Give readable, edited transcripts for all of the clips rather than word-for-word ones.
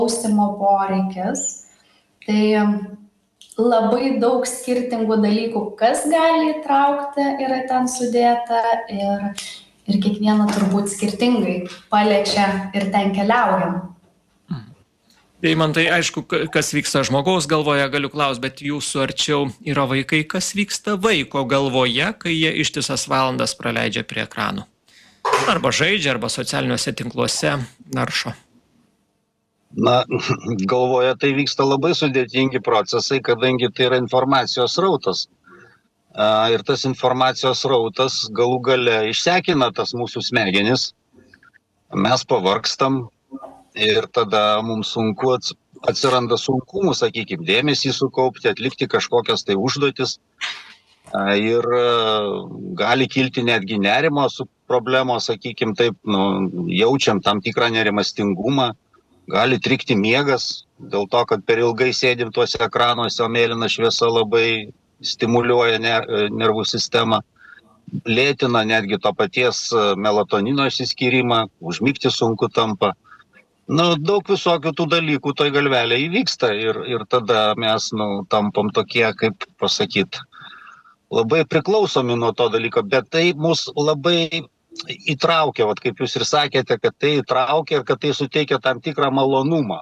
klausymo poreikis. Tai labai daug skirtingų dalykų, kas gali įtraukti, yra ten sudėta ir kiekvieną turbūt skirtingai paliečia ir ten keliaujam. Deimantai, aišku, kas vyksta žmogaus galvoje, galiu klausti, bet jūsų arčiau yra vaikai, kas vyksta vaiko galvoje, kai jie ištisas valandas praleidžia prie ekranų. Arba žaidžia, arba socialiniuose tinkluose naršo. Na, galvoje tai vyksta labai sudėtingi procesai, kadangi tai yra informacijos srautas. Ir tas informacijos srautas galų gale išsekina tas mūsų smegenis. Mes pavargstam. Ir tada mums atsiranda sunkumų, sakykime, dėmesį sukaupti, atlikti kažkokias tai užduotis. Ir gali kilti netgi nerimo su problemos, sakykime, taip, jaučiam tam tikrą nerimastingumą. Gali trikti miegas, dėl to, kad per ilgai sėdim tuose ekranuose, o mėlyna šviesa labai stimuliuoja nervų sistemą. Lėtina netgi to paties melatonino išsiskyrimą, užmigti sunku tampa. Daug visokių tų dalykų toj galvelė įvyksta ir tada mes tampam tokie, kaip pasakyti, labai priklausomi nuo to dalyko, bet tai mus labai įtraukia, kaip jūs ir sakėte, kad tai įtraukia ir kad tai suteikia tam tikrą malonumą.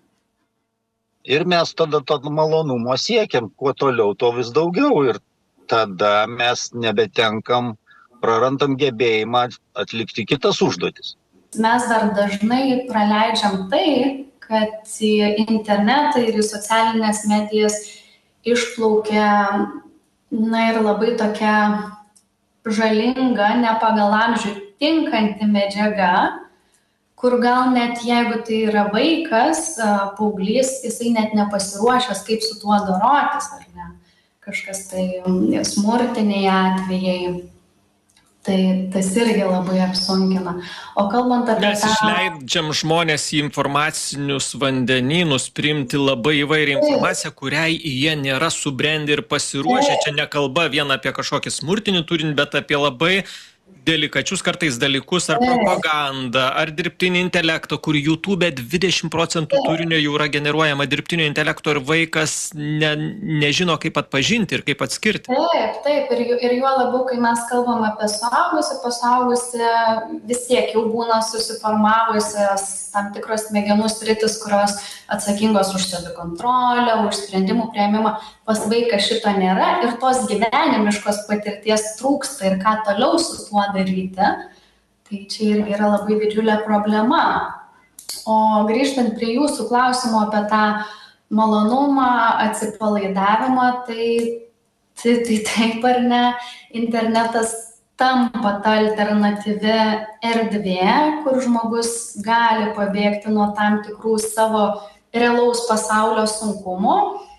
Ir mes tada to malonumo siekiam, kuo toliau, to vis daugiau ir tada mes nebetenkam, prarandam gebėjimą atlikti kitas užduotis. Mes dar dažnai praleidžiam tai, kad į internetą ir į socialinės medijas išplaukia, ir labai tokia žalinga, ne pagal amžių tinkanti medžiaga, kur gal net jeigu tai yra vaikas, paauglys, jisai net nepasiruošęs, kaip su tuo dorotis, ar ne? Kažkas tai smurtiniai atvejai. Tai tas irgi labai apsunkina. O kalbant apie mes išleidžiam žmonės į informacinius vandenynus, priimti labai įvairią informaciją, kuriai jie nėra subrendę ir pasiruošę. Čia nekalba vien apie kažkokį smurtinį turinį, bet apie labai delikačius kartais dalykus, ar propagandą, ar dirbtinį intelektą, kur YouTube 20% turinio jau yra generuojama dirbtinio intelekto ir vaikas nežino, kaip atpažinti ir kaip atskirti. Taip, ir juo labiau, kai mes kalbam apie suaugusią, vis tiek jau būna susiformavusios tam tikros smegenų sritis, kurios atsakingos už savikontrolę, už sprendimų priėmimą. Pas vaiką šito nėra ir tos gyvenimiškos patirties trūksta ir ką toliau su tuo daryti, tai čia irgi yra labai didžiulė problema. O grįžtant prie jūsų klausimo apie tą malonumą, atsipalaidavimą, tai taip ar ne, internetas tampa ta alternatyvi erdvė, kur žmogus gali pabėgti nuo tam tikrų savo realaus pasaulio sunkumų,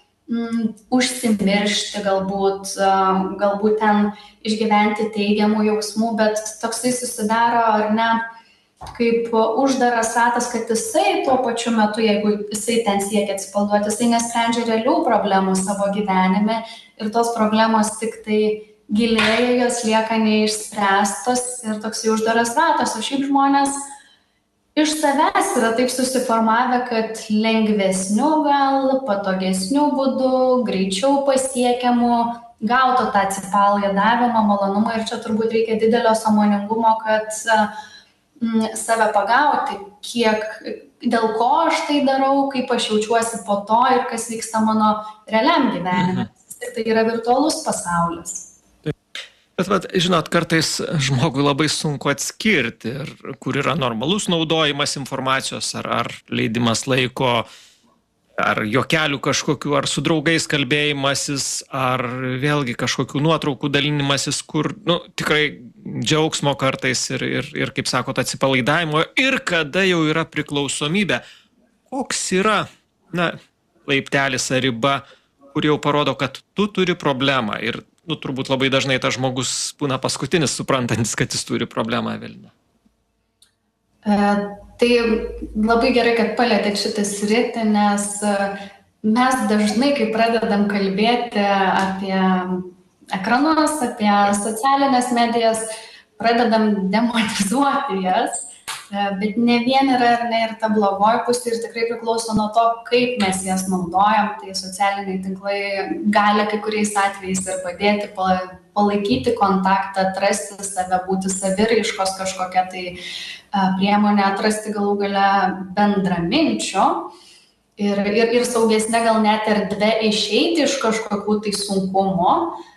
užsimiršti galbūt ten išgyventi teigiamų jausmų, bet toksai susidaro, ar ne, kaip uždaras ratas, kad jisai tuo pačiu metu, jeigu jisai ten siekia atsipalduoti, jisai nesprendžia realių problemų savo gyvenime ir tos problemos tik tai gilėja, jos lieka neišspręstos ir toksai uždaras ratas, o šiaip žmonės iš savęs yra taip susiformavę, kad lengvesniu gal, patogesniu būdu, greičiau pasiekiamų, gautų tą atsipalaidavimą, malonumą ir čia turbūt reikia didelio sąmoningumo, kad save pagauti, dėl ko aš tai darau, kaip aš jaučiuosi po to ir kas vyksta mano realiam gyvenime. Tai yra virtualus pasaulis. Bet, žinot, kartais žmogui labai sunku atskirti, kur yra normalus naudojimas informacijos, ar leidimas laiko, ar juokelių kažkokių, ar su draugais kalbėjimasis, ar vėlgi kažkokių nuotraukų dalinimasis, kur, tikrai džiaugsmo kartais ir kaip sakot, atsipalaidavimo, ir kada jau yra priklausomybė. Koks yra, laiptelis ar riba, kur jau parodo, kad tu turi problemą ir turbūt labai dažnai tas žmogus būna paskutinis suprantantis, kad jis turi problemą, Evelina. Tai labai gerai, kad palietėt šitą sritį, nes mes dažnai, kai pradedam kalbėti apie ekranus, apie socialinės medijas, pradedam demonizuoti jas Bet ne vien yra ir ta blogoji pusė ir tikrai priklauso nuo to, kaip mes jas naudojam. Tai socialiniai tinklai gali kai kuriais atvejais ir padėti palaikyti kontaktą, atrasti save, būti saviraiškos kažkokią tai priemonę, atrasti galų gale bendraminčio ir saugesnė gal net erdvė išeiti iš kažkokių tai sunkumo.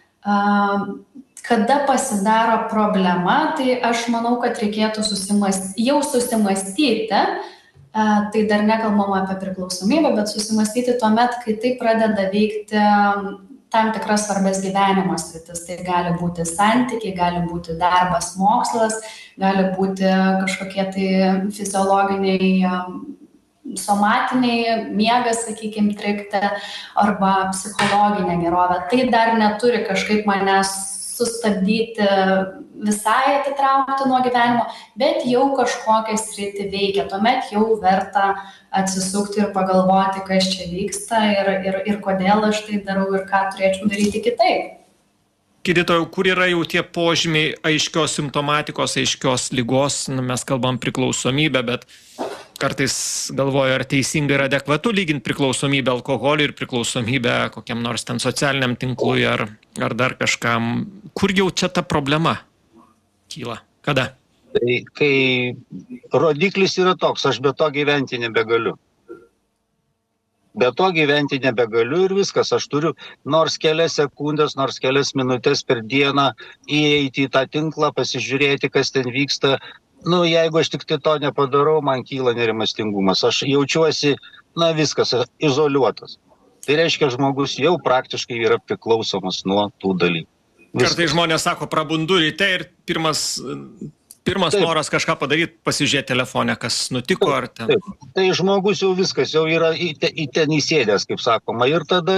Kada pasidaro problema, tai aš manau, kad reikėtų susimastyti, tai dar nekalbam apie priklausomybę, bet susimastyti tuomet, kai tai pradeda veikti tam tikras svarbės gyvenimo sritis. Tai gali būti santykiai, gali būti darbas, mokslas, gali būti kažkokie tai fiziologiniai, somatiniai, miegas, sakykime, trikti arba psichologinė gerovė. Tai dar neturi kažkaip manęs sustabdyti, visai atitraukti nuo gyvenimo, bet jau kažkokią sritį veikia. Tuomet jau verta atsisukti ir pagalvoti, kas čia vyksta ir kodėl aš tai darau ir ką turėčiau daryti kitaip. Gydytojau, kur yra jau tie požymiai aiškios simptomatikos, aiškios ligos, mes kalbam priklausomybę, bet kartais galvoju, ar teisingai ir adekvatu lyginti priklausomybę alkoholiui ir priklausomybę kokiam nors ten socialiniam tinklui ar dar kažkam. Kur jau čia ta problema kyla? Kada? Tai kai rodiklis yra toks, aš be to gyventi nebegaliu. Be to gyventi nebegaliu ir viskas. Aš turiu nors kelias sekundės, nors kelias minutės per dieną įeiti į tą tinklą, pasižiūrėti, kas ten vyksta. Jeigu aš tik tai to nepadarau, man kyla nerimastingumas. Aš jaučiuosi, viskas, izoliuotas. Tai reiškia, žmogus jau praktiškai yra priklausomas nuo tų dalykų. Kartai žmonės sako, prabundu ryte ir pirmas noras kažką padaryti, pasižiūrėti telefonę, kas nutiko ar ten. Taip. Tai žmogus jau viskas, jau yra į ten įsėdęs, kaip sakoma. Ir tada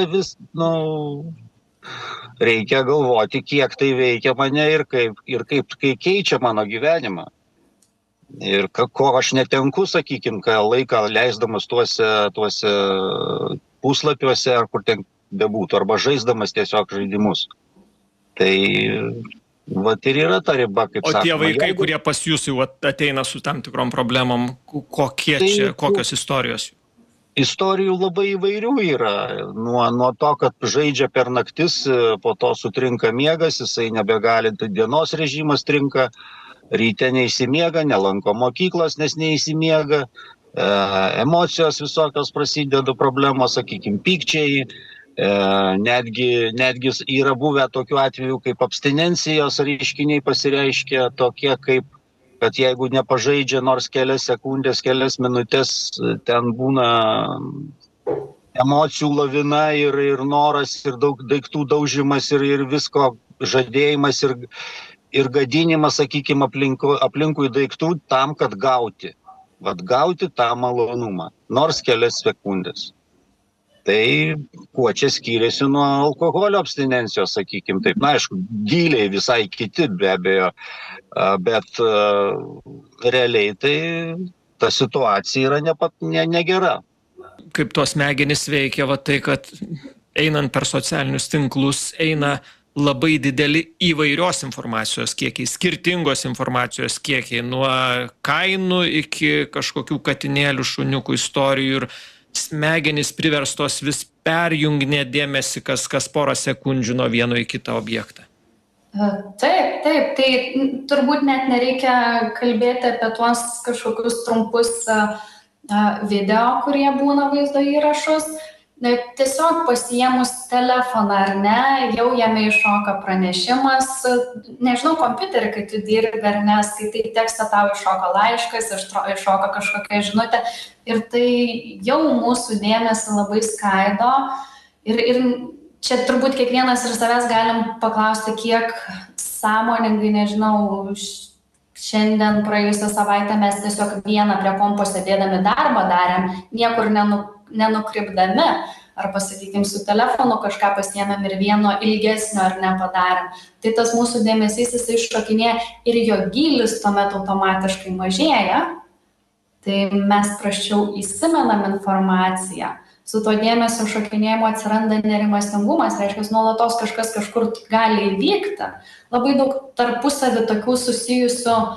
reikia galvoti, kiek tai veikia mane ir kaip keičia mano gyvenimą. Ir ko aš netenku, sakykime, laiką leisdamas tuose puslapiuose, ar kur ten bebūtų, arba žaisdamas tiesiog žaidimus. Tai ir yra ta riba, kaip sakoma. O tie vaikai, kurie pas jūs jau ateina su tam tikrom problemom, kokios istorijos? Istorijų labai įvairių yra. Nuo to, kad žaidžia per naktis, po to sutrinka miegas, jisai nebegali, dienos režimas trinka, ryte neįsimiega, nelanko mokyklos, nes neįsimiega, emocijos visokios prasideda problemos, sakykime, pykčiai, netgi yra buvę tokių atvejų, kaip abstinencijos reiškiniai pasireiškia tokie, kaip, kad jeigu nepažaidžia nors kelias sekundės, kelias minutės, ten būna emocijų lavina ir noras, ir daug daiktų daužimas, ir visko žadėjimas, ir gadinimas, sakykime, aplinkui daiktų tam, kad gauti tą malonumą, nors kelias sekundės. Tai kuo čia skiriasi nuo alkoholio abstinencijos, sakykime, taip, aišku, gyliai visai kiti be abejo, bet realiai tai ta situacija yra negera. Kaip tos smegenys veikia, tai kad einant per socialinius tinklus eina labai dideli įvairios informacijos kiekiai, skirtingos informacijos kiekiai, nuo kainų iki kažkokių katinėlių, šuniukų istorijų ir smegenys priverstos vis perjunginėti dėmesį kas porą sekundžių nuo vieno į kitą objektą. Taip, tai turbūt net nereikia kalbėti apie tuos kažkokius trumpus video, kurie būna vaizdo įrašus. Tiesiog pasiėmus telefoną ar ne, jau jame iššoka pranešimas, nežinau, kompiuterį, kai tu dirbi ar ne, skaitai tekstą, tau iššoka laiškas, iššoka kažkokia žinutė ir tai jau mūsų dėmesį labai skaido ir čia turbūt kiekvienas ir savęs galim paklausti, kiek sąmoningai, nežinau, šiandien praėjusią savaitę mes tiesiog vieną prie kompo sėdėdami darbą darėm, niekur nenukrypdami, arba, sakykime, su telefonu kažką pasiėmėm ir vieno ilgesnio ar nepadarėm. Tai tas mūsų dėmesys jisai iššokinėja ir jo gylis tuomet automatiškai mažėja, tai mes prasčiau įsimenam informaciją. Su to dėmesio šokinėjimo atsiranda nerimastingumas, reiškia, nuolatos kažkas kažkur gali įvykti. Labai daug tarpusavį tokių susijusių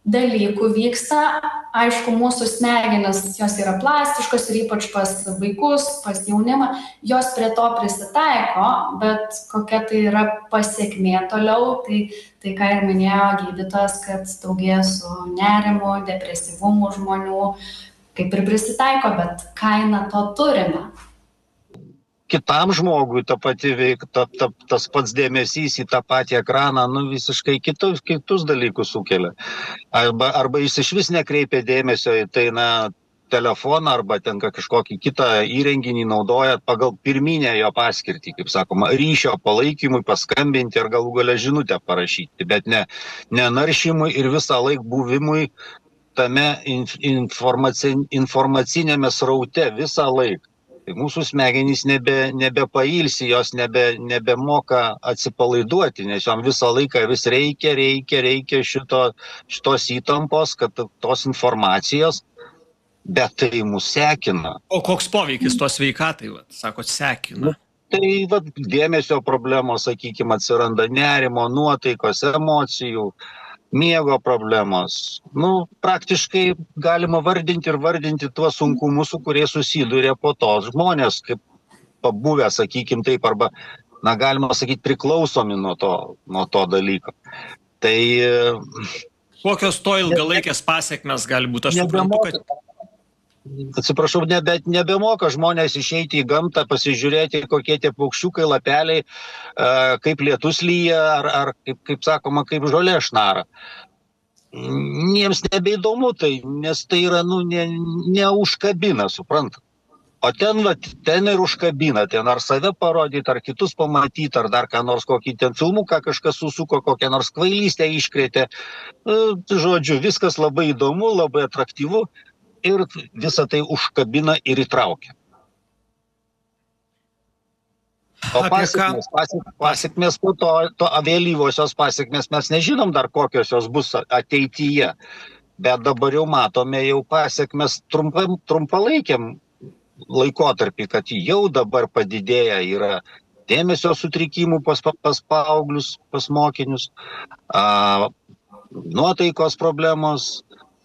dalykų vyksta. Aišku, mūsų smegenis, jos yra plastiškos ir ypač pas vaikus, pas jaunimą, jos prie to prisitaiko, bet kokia tai yra pasiekmė toliau, tai ką ir minėjo gydytojas, kad daugėja su nerimu, depresyvumu žmonių, kaip ir prisitaiko, bet kainą to turime. Kitam žmogui tas pats dėmesys į tą patį ekraną, visiškai kitus dalykus sukelia. Arba jis iš vis nekreipia dėmesio į tai, telefoną arba ten kažkokį kitą įrenginį naudoja pagal pirminę jo paskirtį, kaip sakoma, ryšio palaikymui, paskambinti ar galų gale žinutę parašyti, bet ne naršymui ir visą laik buvimui tame informacinėme sraute visą laiką. Tai mūsų smegenys nebepailsi, jos nebemoka atsipalaiduoti, nes jom visą laiką vis reikia šitos įtampos, kad tos informacijos, bet tai mus sekina. O koks poveikis to sveikatai, sakot, sekina? Tai dėmesio problemos, sakykime, atsiranda nerimo, nuotaikos, emocijų, miego problemos. Praktiškai galima vardinti tuos sunkumus, su kuriais susiduria po to žmonės, kaip pabuvę, sakykime taip, arba, galima sakyti, priklausomi nuo to dalyko. Tai... Kokios to ilgalaikės pasiekmes gali būti? Aš suprantu, kad... Atsiprašau, nebemoka žmonės išeiti į gamtą, pasižiūrėti, kokie tie paukščiukai, lapeliai, kaip lietus lyja, ar kaip sakoma, kaip žolė šnara. Jiems nebeįdomu tai, nes tai yra, neužkabina, suprantat. O ten ir užkabina, ten ar save parodyti, ar kitus pamatyti, ar dar ką nors, kokį ten filmuką kažkas susuko, kokią nors kvailystę iškrėtė. Žodžiu, viskas labai įdomu, labai atraktyvu. Ir visą tai užkabina ir įtraukia. O pasiekmes po to vėlyvosios pasiekmes mes nežinom dar, kokios jos bus ateityje. Bet dabar jau matome pasiekmes trumpalaikiam laikotarpį, kad jau dabar padidėja yra dėmesio sutrikimų pas paauglius, pas mokinius, nuotaikos problemos,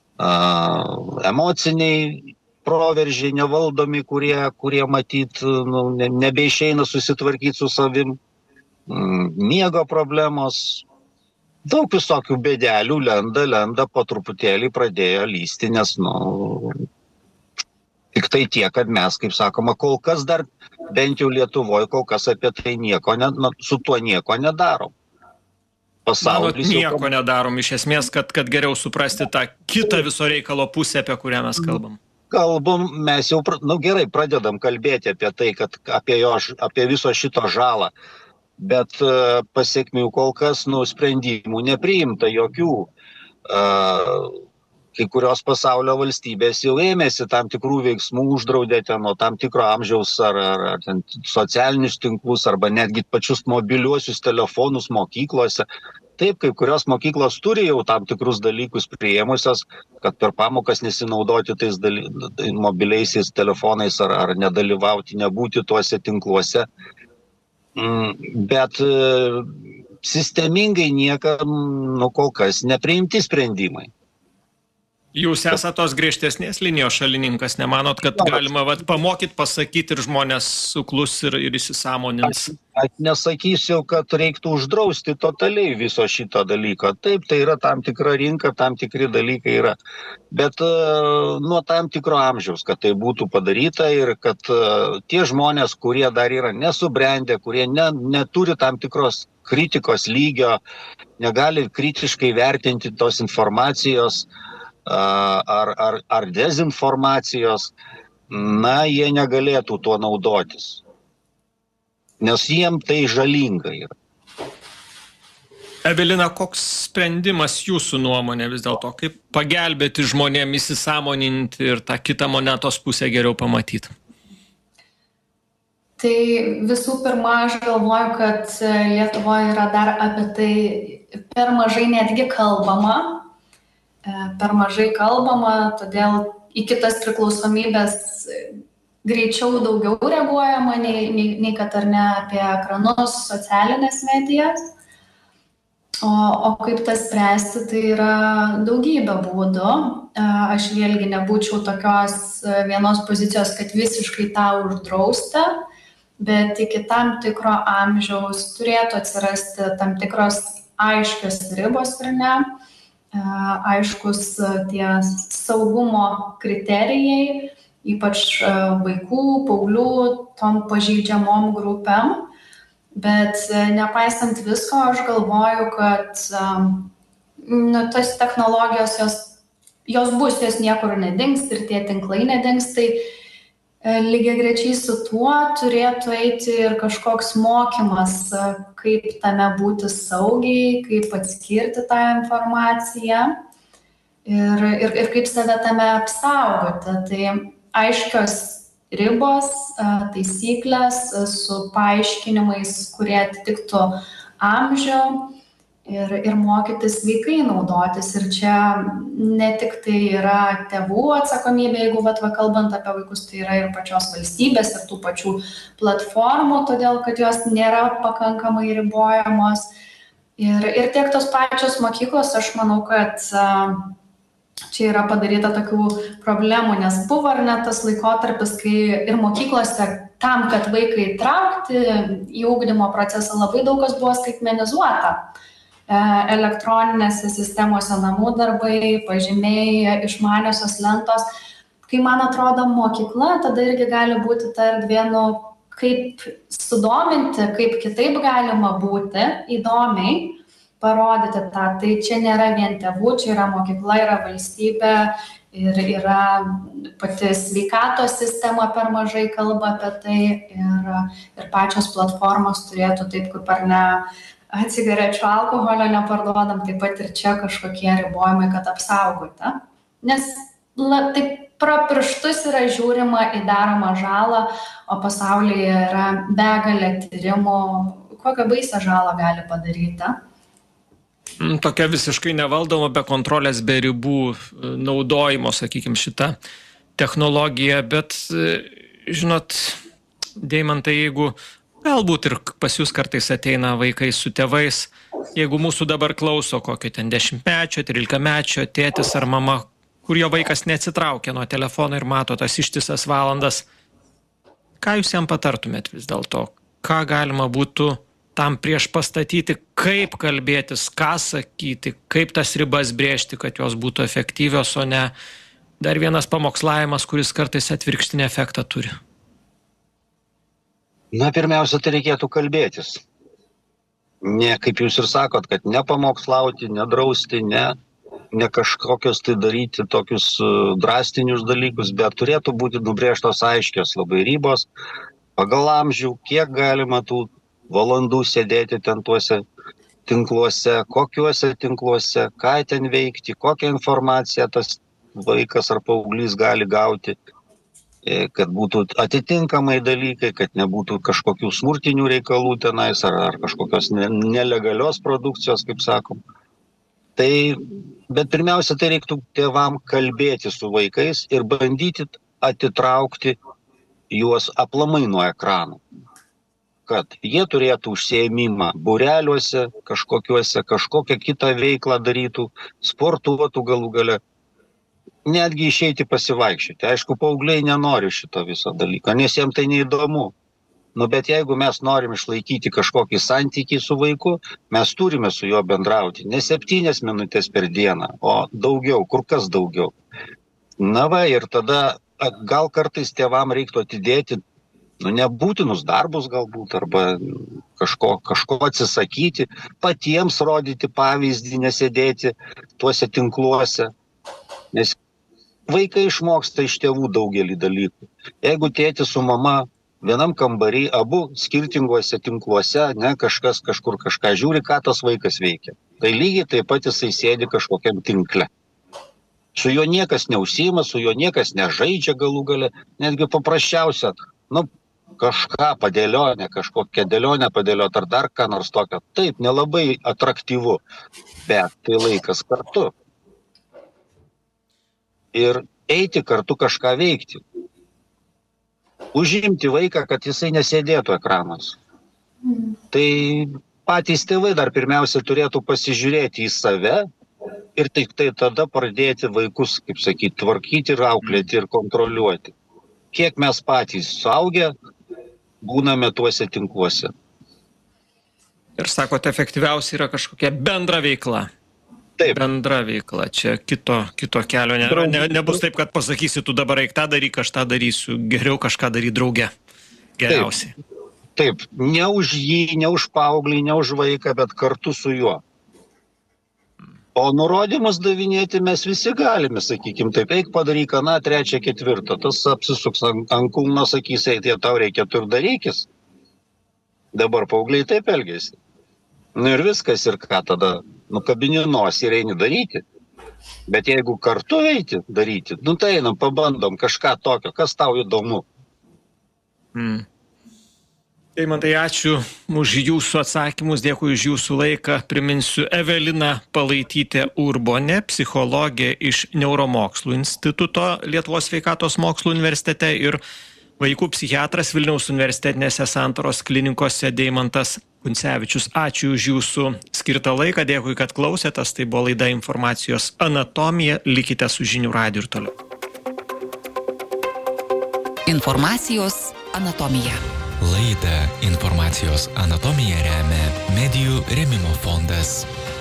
emociniai proveržiai nevaldomi, kurie matyt nebeišeina susitvarkyti su savim, miego problemos, daug visokių bėdelių lenda, po truputėlį pradėjo lysti, nes tik tai tiek, kad mes, kaip sakoma, kol kas dar, bent jau Lietuvoje, kol kas apie tai su tuo nieko nedarom. Nieko nedarom iš esmės, kad geriau suprasti tą kitą viso reikalo pusę, apie kurią mes kalbam. Kalbam, mes jau, gerai, pradedam kalbėti apie tai, kad apie viso šito žalą, bet pasiekmių kol kas sprendimų nepriimta jokių. Kai kurios pasaulio valstybės jau ėmėsi tam tikrų veiksmų, uždraudė nuo tam tikro amžiaus ar socialinius tinklus, arba netgi pačius mobiliuosius telefonus mokyklose. Taip, kai kurios mokyklos turi jau tam tikrus dalykus priėmusios, kad per pamokas nesinaudoti tais mobiliaisiais telefonais ar nedalyvauti, nebūti tuose tinkluose. Bet sistemingai niekam kol kas nepriimti sprendimai. Jūs esate tos griežtesnės linijos šalininkas, nemanot, kad galima pamokyti, pasakyti ir žmonės suklus ir įsisąmonins? Aš nesakysiu, kad reiktų uždrausti totaliai viso šito dalyko. Taip, tai yra tam tikra rinka, tam tikri dalykai yra. Bet nuo tam tikro amžiaus, kad tai būtų padaryta ir kad tie žmonės, kurie dar yra nesubrendę, kurie neturi tam tikros kritikos lygio, negali kritiškai vertinti tos informacijos, ar dezinformacijos, jie negalėtų tuo naudotis, nes jiem tai žalinga yra. Evelina, koks sprendimas jūsų nuomonė vis dėlto, kaip pagelbėti žmonėm įsisąmoninti ir tą kitą monetos pusę geriau pamatyti? Tai visų pirma, aš galvoju, kad Lietuvoje yra dar apie tai per mažai netgi kalbama, todėl į kitas priklausomybės greičiau daugiau reaguojama, nei kad ar ne apie ekranus, socialinės medijas. O kaip tas spręsti, tai yra daugybė būdų. Aš vėlgi nebūčiau tokios vienos pozicijos, kad visiškai tą uždrausti, bet iki tam tikro amžiaus turėtų atsirasti tam tikros aiškios ribos ir ne, aiškus tie saugumo kriterijai, ypač vaikų, paauglių, tom pažeidžiamom grupėm. Bet nepaisant visko, aš galvoju, kad tas technologijos, jos bus, jos niekur nedings ir tie tinklai nedings, tai lygiagrečiai su tuo turėtų eiti ir kažkoks mokymas, kaip tame būti saugiai, kaip atskirti tą informaciją ir kaip save tame apsaugoti. Tai aiškios ribos, taisyklės su paaiškinimais, kurie atitiktų amžių ir mokytis sveikai naudotis. Ir čia ne tik tai yra tėvų atsakomybė, jeigu kalbant apie vaikus, tai yra ir pačios valstybės ir tų pačių platformų, todėl kad jos nėra pakankamai ribojamos. Ir tiek tos pačios mokyklos, aš manau, kad čia yra padaryta tokių problemų, nes buvo ar net tas laikotarpis, kai ir mokyklose tam, kad vaikai įtraukti į ugdymo procesą, labai daug kas buvo skaitmenizuota. Elektroninėse sistemose namų darbai, pažymiai, išmaniosios lentos. Kai man atrodo mokykla, tada irgi gali būti ta erdvė, kaip sudominti, kaip kitaip galima būti įdomiai, parodyti tą. Tai čia nėra vien tėvų, čia yra mokykla, yra valstybė ir yra pati sveikatos sistema per mažai kalba apie tai ir pačios platformos turėtų taip, kaip ar ne cigarečių, alkoholio neparduodam, taip pat ir čia kažkokie ribojimai, kad apsaugoti. Nes taip pro pirštus yra žiūrima į daromą žalą, o pasaulyje yra begalė tyrimų, kokią baisią žalą gali padaryti. Tokia visiškai nevaldoma, be kontrolės, be ribų naudojimo, sakykime, šitą technologiją. Bet, žinot, Deimantai, jeigu galbūt ir pas jūs kartais ateina vaikai su tėvais, jeigu mūsų dabar klauso kokio ten 10-mečio, 13-mečio tėtis ar mama, kur jo vaikas neatsitraukia nuo telefono ir mato tas ištisas valandas, ką jūs jam patartumėt vis dėlto? Ką galima būtų tam prieš pastatyti, kaip kalbėtis, ką sakyti, kaip tas ribas brėžti, kad jos būtų efektyvios, o ne dar vienas pamokslavimas, kuris kartais atvirkštinį efektą turi? Na, pirmiausia, tai reikėtų kalbėtis. Ne, kaip jūs ir sakot, kad nepamokslauti, nedrausti, ne kažkokios tai daryti tokius drastinius dalykus, bet turėtų būti nubrėžtos aiškios labai ribos pagal amžių, kiek galima tų valandų sėdėti ten tuose tinkluose, kokiuose tinkluose, ką ten veikti, kokią informaciją tas vaikas ar paauglys gali gauti, kad būtų atitinkamai dalykai, kad nebūtų kažkokių smurtinių reikalų tenais ar kažkokios nelegalios produkcijos, kaip sakom. Bet pirmiausia, tai reiktų tėvam kalbėti su vaikais ir bandyti atitraukti juos aplamai nuo ekranų. Kad jie turėtų užsiėmimą būreliuose, kažkokią kitą veiklą darytų, sportuotų galų gale, netgi išeiti pasivaikščioti. Aišku, paaugliai nenori šito viso dalyko, nes jiems tai neįdomu. Bet jeigu mes norim išlaikyti kažkokį santykį su vaiku, mes turime su juo bendrauti. Ne 7 minutės per dieną, o daugiau, kur kas daugiau. Na va, ir tada gal kartais tėvam reiktų atidėti nebūtinus darbus galbūt, arba kažko atsisakyti, patiems rodyti pavyzdį, nesėdėti tuose tinkluose. Nes vaikai išmoksta iš tėvų daugelį dalykų. Jeigu tėtis su mama vienam kambarį, abu skirtinguose tinkluose, kažkas kažkur kažką žiūri, ką tas vaikas veikia. Tai lygiai taip pat jisai sėdi kažkokiam tinkle. Su juo niekas neužsiima, su juo niekas nežaidžia galų gale, netgi paprasčiausia, kažką padėlionę, kažkokią dėlionę padėliot ar dar ką nors tokio. Taip, nelabai atraktyvu, bet tai laikas kartu. Ir eiti kartu kažką veikti. Užimti vaiką, kad jisai nesėdėtų ekranas. Tai patys tėvai dar pirmiausia turėtų pasižiūrėti į save ir tik tai tada pradėti vaikus, kaip sakyti, tvarkyti ir auklėti ir kontroliuoti. Kiek mes patys suaugę būname tuose tinkluose. Ir sakote, efektyviausia yra kažkokia bendra veikla. Taip. Bendra veikla. Čia kito kelio nebus taip, kad pasakysi, tu dabar eik tą daryk, aš tą darysiu. Geriau kažką daryt drauge. Geriausiai. Taip. Ne už jį, ne už paauglį, ne už vaiką, bet kartu su juo. O nurodymus davinėti mes visi galime, sakykime, taip, eik padaryk, na, 3, 4. Tas apsisuks ant kulno, sakys, tai tau reikia tu ir darykis. Dabar paaugliai taip elgiasi. Ir viskas, ir ką tada, nukabini nosį ir eini daryti. Bet jeigu kartu eiti daryti, tai einam, pabandom kažką tokio, kas tau įdomu. Eimantai, ačiū už jūsų atsakymus, dėkui už jūsų laiką. Priminsiu, Evelina Palaitytė Urbonė, psichologė iš Neuromokslų instituto Lietuvos sveikatos mokslų universitete ir vaikų psichiatras Vilniaus universitetinėse Santaros klinikose Deimantas Kuncevičius. Ačiū už jūsų skirtą laiką, dėkui, kad klausėtės. Tai buvo laida Informacijos anatomija. Likite su Žinių radiju ir toliau. Informacijos anatomija. Laidą Informacijos anatomija remia Medijų rėmimo fondas.